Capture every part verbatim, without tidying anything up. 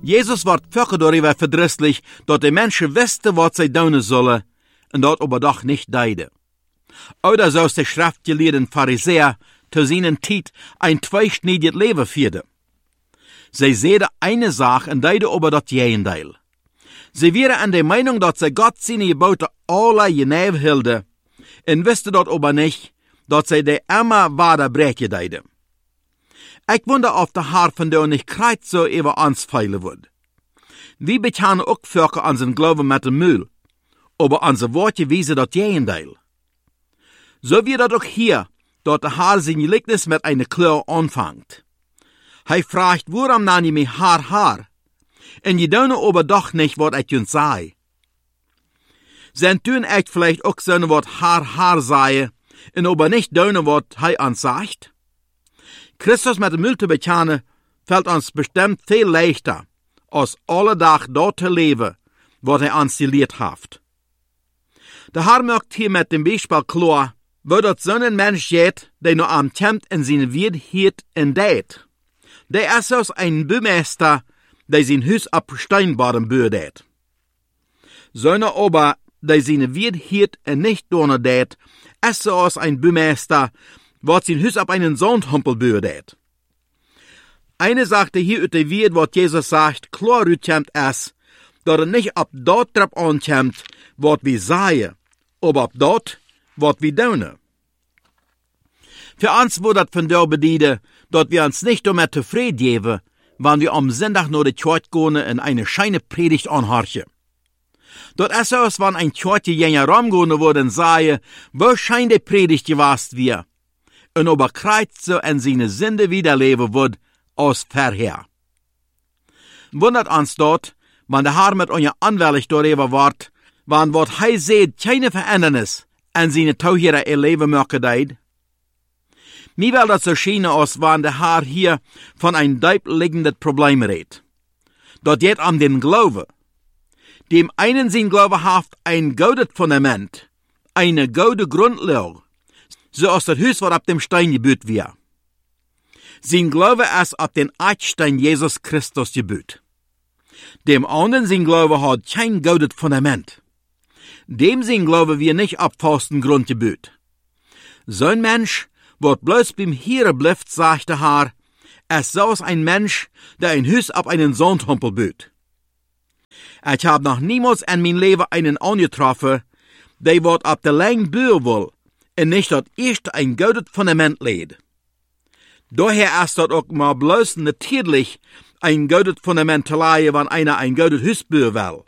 Jesus wordt vaker darüber verdrießlich, dat die Menschen wisten, was sie tun sollen, und dat aber doch nicht deiden. Oder so ist der schriftgelehrten Pharisäer zu seinen Zeit ein zweischneidiges Leben führte. Sie sehen eine Sache und deiden aber das Gegenteil. Sie wären an der Meinung, dass sie Gott seine Gebote alle genau hielden, und wussten dort aber nicht, dass sie die immer weiter brechen deiden. Ich wundere auf der Haar von der nicht kreuz so über uns feilen wird. Wir bekennen auch Völker an den Glauben mit dem Müll, aber unsere Worte wiesen das Gegenteil. So wird das auch hier, dort der Haar sein Gleichnis mit einer Kleur anfängt. Er fragt, warum nenne ich mich Haar, Haar? Und je tun aber doch nicht, was ich uns sei. Sind tun ich vielleicht auch so was Haar, Haar sei, und aber nicht tun, was er uns sagt? Christus mit dem Müll zu bekennen, fällt uns bestimmt viel leichter, als alle Tag dort zu leben, was er uns gelehrt hat. Der Herr macht hier mit dem Beispiel klar, wo dort so ein Mensch geht, der nur am Tempt in seine Wirtheit in deit. Der ist aus ein Bümeister, der sein Haus ab Steinbaren bürdet. So einer aber, der seine Wirtheit in nicht dorne deit, ist aus ein Bümeister, was sein Haus ab einen Sandhumpel bürdet. Eine sagte hier ut der Wirt, was Jesus sagt, klar rütkämmt es, dass er nicht ab dort drauf ankämmt, was wir sagen, aber ab dort, was wir tun. Für uns wurde das von der Bediene, dass wir uns nicht damit zufrieden geben, wenn wir am Sonntag nur die Kirche gehen und eine scheine Predigt anhorchen. Dort ist es, wenn ein Kirche jünger rumgehen würde und sagen, wo scheint die Predigt gewast wir, und aber kreuzt so in seine Sünde wiederleben wird, aus vorher. Wundert uns dort, wenn der Herr mit euer anwällig darüber wart, wann wat hij seht keine Verändernis an seine Tauhiere erleben möchte deid. Mir will das so schienen, als wenn der Herr hier von ein deep liegendes Problem redet. Dort geht um den Glaube. Dem einen sein Glaube haft ein gutes Fundament, eine gute Grundlage, so als das Haus, was ab dem Stein gebaut wird. Sein Glaube ist ab den Eckstein Jesus Christus gebaut. Dem anderen sein Glaube hat kein gutes Fundament. Dem sein Glaube wird nicht ab festen Grund gebaut. So ein Mensch, wird bloß beim Hieren bleibt, sagt der Herr, es so ist ein Mensch, der ein Haus ab einen Sandhumpel baut. Ich hab noch niemals in mein Leben einen angetroffen, der wird ab der langen Bühr will, und nicht dort erst ein gutes Fundament lädt. Daher ist dort auch mal bloß natürlich ein gutes Fundament zu legen, wenn einer ein gutes Haus bauen will.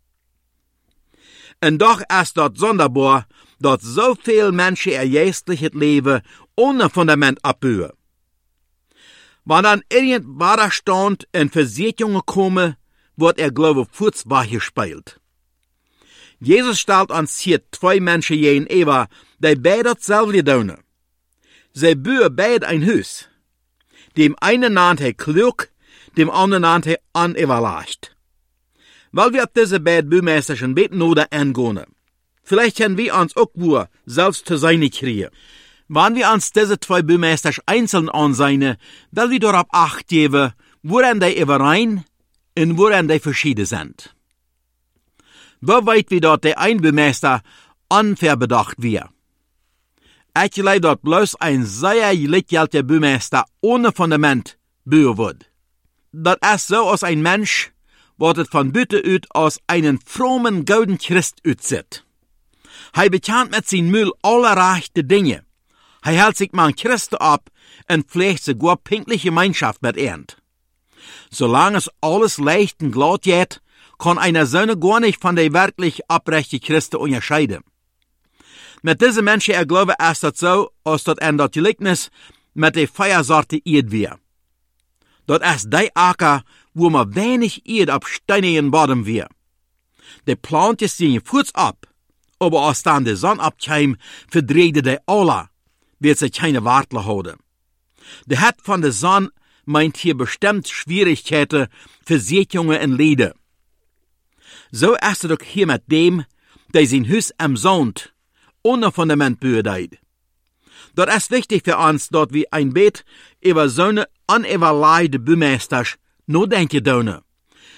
Und doch ist dort sonderbar, dass so viel Menschen ihr geistliches Leben ohne Fundament abbauen. Wenn dann irgendwann stand und Versicherungen kommen, wird er Glaube furzwach gespielt. Jesus stellt uns hier zwei Menschen gegenüber, die beide dasselbe tun. Sie bauen beide ein Haus. Dem einen nannt er klug, dem anderen nannt er unüberlegt. Weil wir auf diese beiden Baumeister schon beten oder angehen. Vielleicht können wir uns auch wohl selbst zu sein kriegen. Wenn wir uns diese zwei Baumeister einzeln ansehen, weil wir darauf acht geben, woran die überein und woran die verschieden sind. Wo weit wir dort der ein Baumeister unverbedacht wir. Ich glaube, dort bloß ein sehr gelichtgelter Baumeister ohne Fundament bauen wird. Das ist so als ein Mensch, wird von Bütte ut aus einen frommen golden Christ utsieht. Er bekannt mit sein Müll alle rechte Dinge. Er hält sich man Christen ab und pflegt sogar pinkliche Gemeinschaft mit ernt. Solange es alles leicht und glatt geht, kann einer Söhne gar nicht von der wirklich abrechten Christen unterscheiden. Mit diesen Menschen, ich glaube, ist das so, als das in das Gleichnis mit der Feiersorte Erd wir. Dort ist der Acker, wo man wenig Erd auf steinigen Boden wir. Die Planten stehen kurz ab, aber als dann die Sonne abkam, verdrehte die alle, wird sie keine Wartle houden. Der Hat von der Sonne meint hier bestimmt Schwierigkeiten für Seetjungen und Lieder. So ist es doch hier mit dem, der sein Haus am Sond ohne Fundament bürdet. Dort ist wichtig für uns, dort wie ein Bett über so eine unüberlegte Baumeister nur denken dürfen.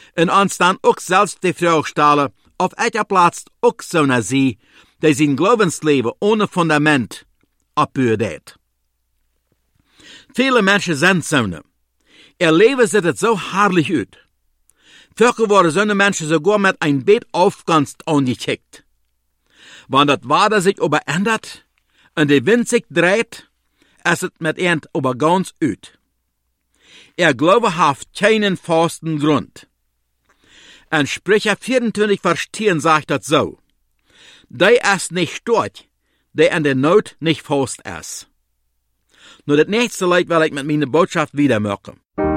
En ons dan ook zelfs die Frau stellen, auf etja Platz ook so na sie, die zijn Glaubensleben ohne Fundament abbuurdet. Viele Menschen sind so. Ihr Leben sieht het so herrlich uit. Völker worden so Menschen sogar mit ein Bett aufganst angekickt. Wenn das Wetter sich aber ändert und der Wind sich dreht, ist es mit ihnen aber ganz uit. Ihr Glaube hat keinen festen Grund. In Sprecher vierundzwanzig Vers zehn sagt das so: Der ist nicht stört, der in der Not nicht fest ist. Nur das nächste Leid will ich mit meiner Botschaft wieder machen.